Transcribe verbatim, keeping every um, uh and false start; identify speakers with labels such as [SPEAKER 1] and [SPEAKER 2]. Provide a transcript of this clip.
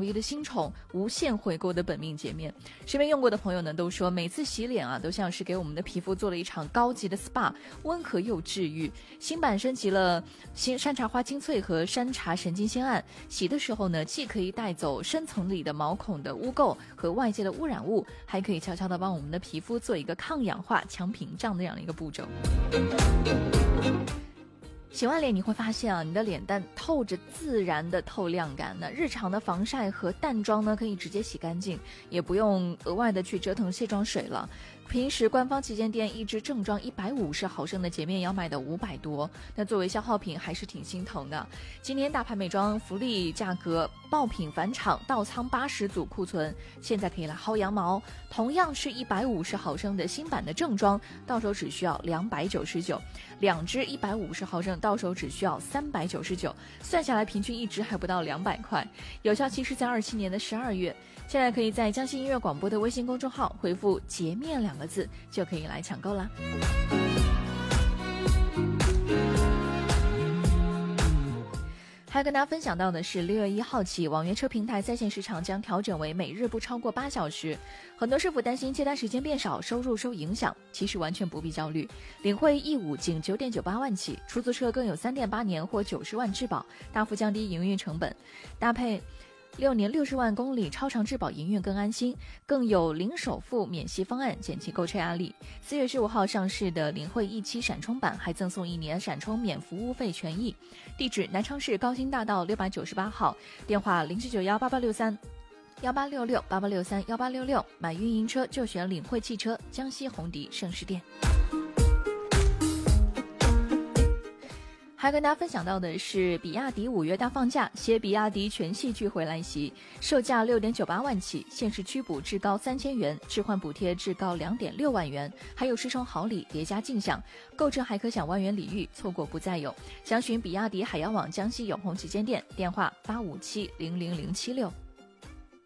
[SPEAKER 1] 如一个新宠，无限回购的本命洁面。身边用过的朋友呢都说，每次洗脸啊都像是给我们的皮肤做了一场高级的 S P A， 温和又治愈。新版升级了新山茶花精粹和山茶神经酰胺，洗的时候呢既可以带走深层里的毛孔的污垢和外界的污染物，还可以悄悄的帮我们的皮肤做一个抗氧化强屏障的这样的一个步骤。洗完脸你会发现啊，你的脸蛋透着自然的透亮感呢。日常的防晒和淡妆呢，可以直接洗干净，也不用额外的去折腾卸妆水了。平时官方旗舰店一支正装一百五十毫升的洁面要卖的五百多，那作为消耗品还是挺心疼的。今年大牌美妆福利价格爆品返场，到仓八十组库存，现在可以来薅羊毛。同样是一百五十毫升的新版的正装，到手只需要两百九十九，两支一百五十毫升到手只需要三百九十九，算下来平均一支还不到两百块。有效期是在二七年的十二月。现在可以在江西音乐广播的微信公众号回复洁面两个字，就可以来抢购啦。还有跟大家分享到的是，六月一号起，网约车平台在线时长将调整为每日不超过八小时。很多师傅担心接单时间变少，收入受影响，其实完全不必焦虑。领会 E 五 仅 九点九八万起，出租车更有 三点八年或九十万质保，大幅降低营运成本，搭配六年六十万公里超长质保营运更安心，更有零首付免息方案，减轻购车压力。四月十五号上市的领汇 E 七 闪充版还赠送一年闪充免服务费权益。地址南昌市高新大道六百九十八号，电话零七九幺八八六三幺八六六八八六三幺八六六，买运营车就选领汇汽车江西红迪盛世店。还跟大家分享到的是，比亚迪五月大放价，携比亚迪全系聚会来袭，售价 六点九八万起，限时驱补至高三千元，置换补贴至高 两点六万元，还有十重好礼叠加竞享，购车还可享万元礼遇，错过不再有。详询比亚迪海洋网江西永红旗舰店，电话八五七零零零七六。